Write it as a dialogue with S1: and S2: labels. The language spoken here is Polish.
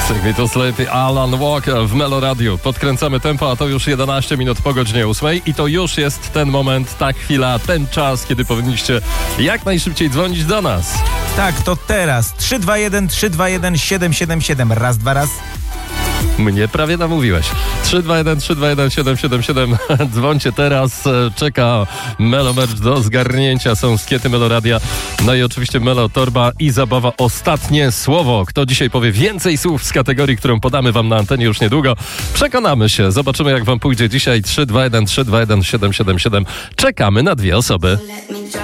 S1: Sing Me to Sleep, Alan Walker w Melo Radio. Podkręcamy tempo, a to już 11 minut po godzinie 8 i to już jest ten moment, ta chwila, ten czas, kiedy powinniście jak najszybciej dzwonić do nas.
S2: Tak, to teraz. 321 777. Raz, dwa, raz.
S1: Mnie prawie namówiłeś. 321 777. Dzwońcie teraz. Czeka Melo Merch do zgarnięcia. Są skiety Melo Radia. No i oczywiście Melo Torba i zabawa Ostatnie Słowo. Kto dzisiaj powie więcej słów z kategorii, którą podamy wam na antenie już niedługo? Przekonamy się. Zobaczymy, jak wam pójdzie dzisiaj. 321 777. Czekamy na 2 osoby.